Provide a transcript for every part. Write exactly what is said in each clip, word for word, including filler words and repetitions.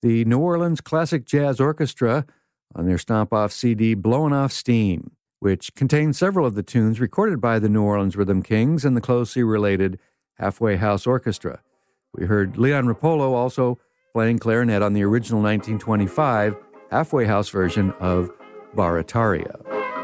the New Orleans Classic Jazz Orchestra on their stomp-off C D Blowin' Off Steam, which contains several of the tunes recorded by the New Orleans Rhythm Kings and the closely related Halfway House Orchestra. We heard Leon Roppolo also playing clarinet on the original nineteen twenty-five Halfway House version of Barataria.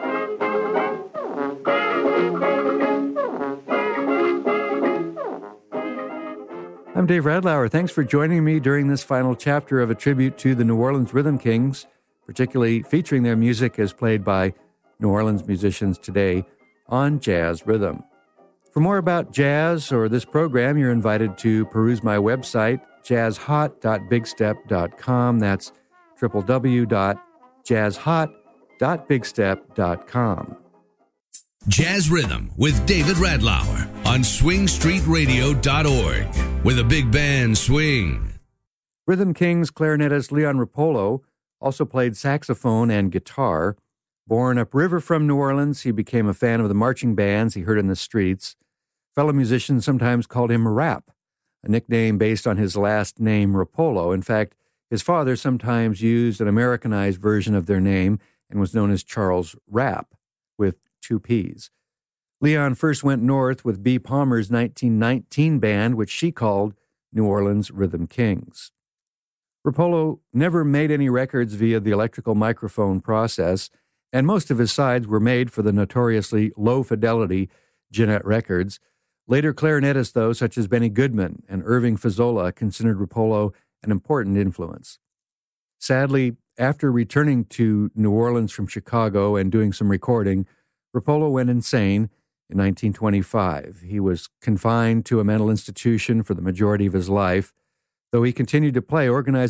I'm Dave Radlauer. Thanks for joining me during this final chapter of a tribute to the New Orleans Rhythm Kings, particularly featuring their music as played by New Orleans musicians today on Jazz Rhythm. For more about jazz or this program, you're invited to peruse my website, jazz hot dot big step dot com. That's w w w dot jazz hot dot big step dot com. Jazz Rhythm with David Radlauer on swing street radio dot org. With a big band swing. Rhythm Kings clarinetist Leon Roppolo also played saxophone and guitar. Born upriver from New Orleans, he became a fan of the marching bands he heard in the streets. Fellow musicians sometimes called him Rap, a nickname based on his last name, Roppolo. In fact, his father sometimes used an Americanized version of their name and was known as Charles Rapp, with two P's. Leon first went north with Bee Palmer's nineteen nineteen band, which she called New Orleans Rhythm Kings. Roppolo never made any records via the electrical microphone process, and most of his sides were made for the notoriously low-fidelity Jeanette Records. Later clarinetists, though, such as Benny Goodman and Irving Fazzola, considered Roppolo an important influence. Sadly, after returning to New Orleans from Chicago and doing some recording, Roppolo went insane in nineteen twenty-five. He was confined to a mental institution for the majority of his life, though he continued to play, organizing